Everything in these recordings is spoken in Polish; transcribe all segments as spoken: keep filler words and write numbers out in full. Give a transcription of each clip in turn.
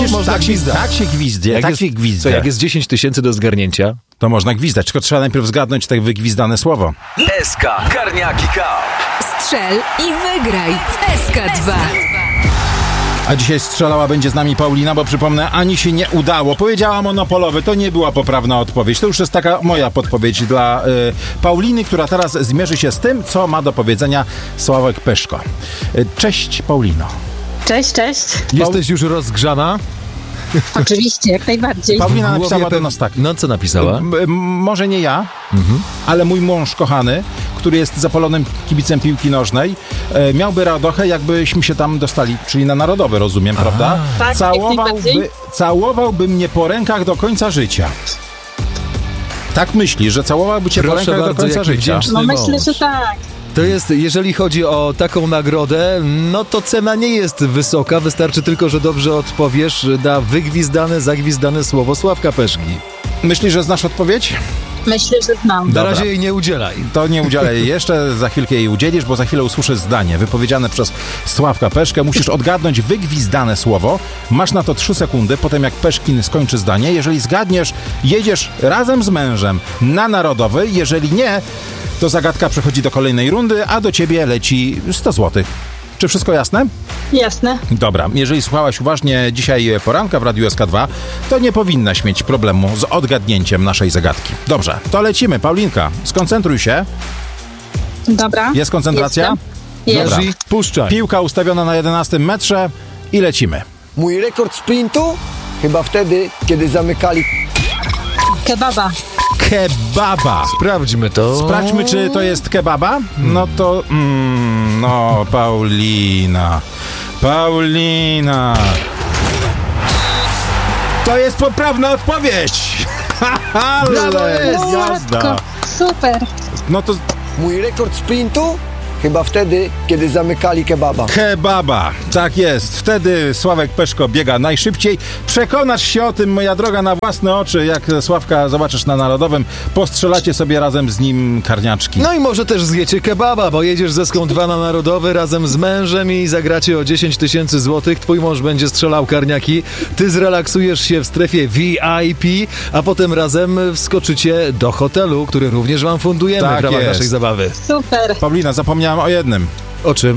przecież można tak się, gwizdać. tak się gwizdzie, Jak tak jest, się gwizdzie. co, jak jest dziesięć tysięcy do zgarnięcia? To można gwizdać, tylko trzeba najpierw zgadnąć tak wygwizdane słowo. S K Karniaki K. Strzel i wygraj w S K dwa. A dzisiaj strzelała będzie z nami Paulina, bo przypomnę, ani się nie udało. Powiedziała monopolowy, to nie była poprawna odpowiedź. To już jest taka moja podpowiedź dla y, Pauliny, która teraz zmierzy się z tym, co ma do powiedzenia Sławek Peszko. Y, cześć, Paulino. Cześć, cześć. Jesteś już rozgrzana? Oczywiście, jak najbardziej. Paulina W głowie napisała do pew- nas tak. No co napisała? M- m- może nie ja, ale mój mąż kochany, który jest zapalonym kibicem piłki nożnej, e, miałby radochę, jakbyśmy się tam dostali, czyli na narodowy, rozumiem, prawda? Tak, jak Całowałby, najbardziej. całowałby mnie po rękach do końca życia. Tak myśli, że całowałby cię po Proszę rękach do bardzo, końca jaki życia. wdzięczny No mąż. myślę, że tak. To jest, jeżeli chodzi o taką nagrodę, no to cena nie jest wysoka, wystarczy tylko, że dobrze odpowiesz na wygwizdane, zagwizdane słowo Sławka Peszki. Myślisz, że znasz odpowiedź? Myślę, że znam. Na Dobra. razie jej nie udzielaj. To nie udzielę jej jeszcze, za chwilkę jej udzielisz, bo za chwilę usłyszę zdanie wypowiedziane przez Sławka Peszkę. Musisz odgadnąć wygwizdane słowo. Masz na to trzy sekundy, potem jak Peszkin skończy zdanie. Jeżeli zgadniesz, jedziesz razem z mężem na narodowy. Jeżeli nie, to zagadka przechodzi do kolejnej rundy, a do ciebie leci sto złotych. Czy wszystko jasne? Jasne. Dobra, jeżeli słuchałaś uważnie dzisiaj poranka w Radiu S K dwa, to nie powinnaś mieć problemu z odgadnięciem naszej zagadki. Dobrze, to lecimy. Paulinka, skoncentruj się. Dobra. Jest koncentracja? Jest. Dobra. Jerzy, puszczaj. Piłka ustawiona na jedenastym metrze i lecimy. Mój rekord sprintu? Chyba wtedy, kiedy zamykali Kebaba. Kebaba. Sprawdźmy to. Sprawdźmy, czy to jest kebaba. No to... Mm, no, Paulina. Paulina. To jest poprawna odpowiedź. Ale O, jazda. matko. Super. No to Mój rekord sprintu? Chyba wtedy, kiedy zamykali kebaba. kebaba. Tak jest. Wtedy Sławek Peszko biega najszybciej. Przekonasz się o tym, moja droga, na własne oczy. Jak Sławka zobaczysz na Narodowym, postrzelacie sobie razem z nim karniaczki. No i może też zjecie kebaba, bo jedziesz ze Ską dwa na Narodowy razem z mężem i zagracie o dziesięć tysięcy złotych. Twój mąż będzie strzelał karniaki, ty zrelaksujesz się w strefie V I P, a potem razem wskoczycie do hotelu, który również wam fundujemy Tak w ramach jest. naszej zabawy. Super. Paulina, zapomniałem o jednym. O czym?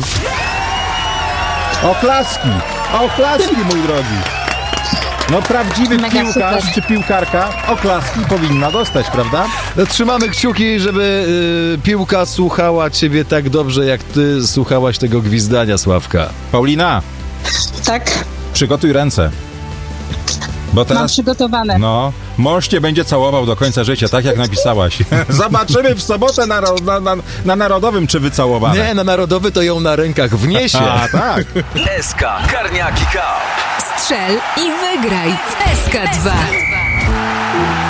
Oklaski! Oklaski, mój drogi! No prawdziwy Mega piłkarz super. czy piłkarka oklaski powinna dostać, prawda? No, trzymamy kciuki, żeby y, piłka słuchała ciebie tak dobrze, jak ty słuchałaś tego gwizdania, Sławka. Paulina, Tak. przygotuj ręce. Bo Mam teraz, przygotowane. no, mąż cię będzie całował do końca życia, tak jak napisałaś. Zobaczymy w sobotę na, na, na, na Narodowym, czy wycałowane. Nie, na Narodowy to ją na rękach wniesie. A, tak. S K Karniaki K. Strzel i wygraj w S K dwa.